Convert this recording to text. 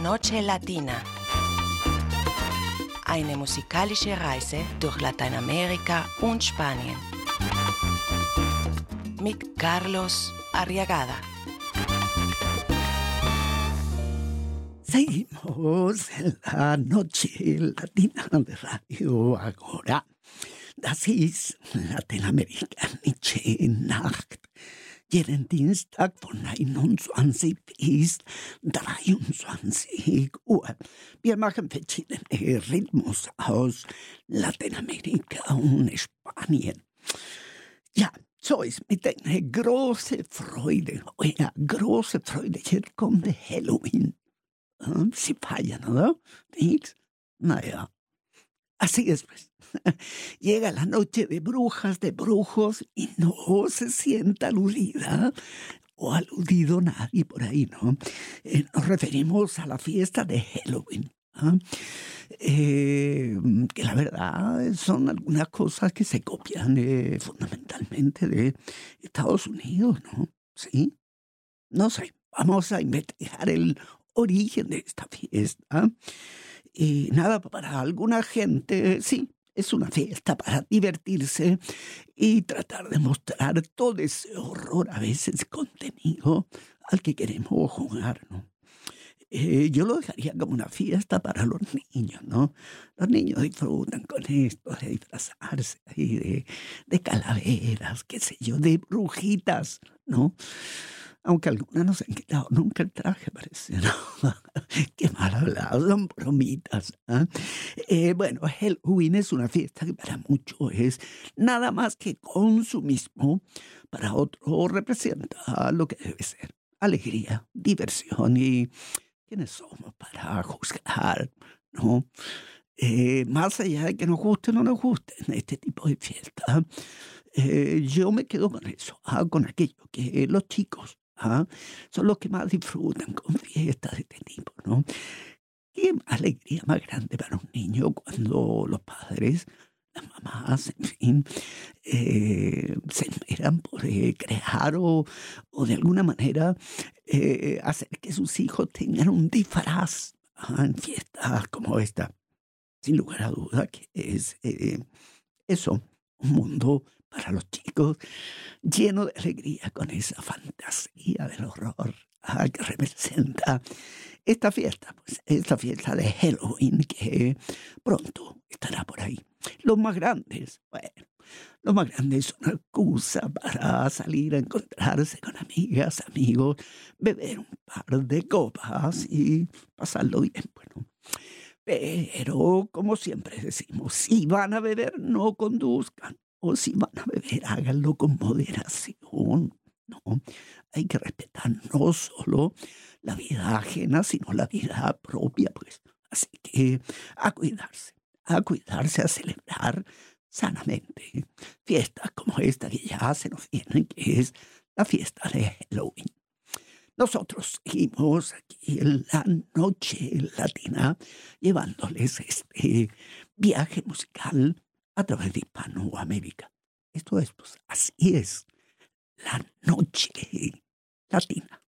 Noche Latina. Eine musikalische Reise durch Lateinamerika und Spanien. Mit Carlos Arriagada. Seguimos en la Noche Latina de Radio Agora. Das ist Lateinamerikanische Nacht. Jeden Dienstag von 21 bis 23 Uhr. Wir machen verschiedene Rhythmus aus Lateinamerika und Spanien. Ja, so ist mit einer großen Freude. Oh ja, große Freude. Hier kommt Halloween. Sie feiern, ¿no? ¿Nix? Naja, así es, pues. Llega la noche de brujas, de brujos, y no se sienta aludida o aludido nadie por ahí, ¿no? Nos referimos a la fiesta de Halloween. Que la verdad son algunas cosas que se copian fundamentalmente de Estados Unidos, ¿no? ¿Sí? No sé, vamos a investigar el origen de esta fiesta. Y nada, para alguna gente, sí, es una fiesta para divertirse y tratar de mostrar todo ese horror, a veces contenido, al que queremos jugar, ¿no? Yo lo dejaría como una fiesta para los niños, ¿no? Los niños disfrutan con esto de disfrazarse y de calaveras, qué sé yo, de brujitas, ¿no? Aunque algunas no se han quitado nunca el traje, parece, ¿no? Qué mal hablado, son bromitas. Bueno, Halloween es una fiesta que para muchos es nada más que consumismo, para otros representa lo que debe ser alegría, diversión y ¿quiénes somos para juzgar, no? Más allá de que nos guste o no nos guste este tipo de fiesta, yo me quedo con eso, con aquello que los chicos son los que más disfrutan con fiestas de este tipo, ¿no? Qué alegría más grande para un niño cuando los padres, las mamás, en fin, se esmeran por crear o de alguna manera hacer que sus hijos tengan un disfraz en fiestas como esta. Sin lugar a duda que es eso, un mundo para los chicos lleno de alegría con esa fantasía del horror que representa esta fiesta, pues esta fiesta de Halloween que pronto estará por ahí. Los más grandes, bueno, los más grandes son una excusa para salir a encontrarse con amigas, amigos, beber un par de copas y pasarlo bien, bueno. Pero, como siempre decimos, si van a beber, no conduzcan. O si van a beber, háganlo con moderación. No, hay que respetar no solo la vida ajena, sino la vida propia, pues. Así que a cuidarse, a celebrar sanamente fiestas como esta que ya se nos viene, que es la fiesta de Halloween. Nosotros seguimos aquí en la Noche Latina llevándoles este viaje musical a través de Hispanoamérica. Esto es, pues, así es, la Noche Latina.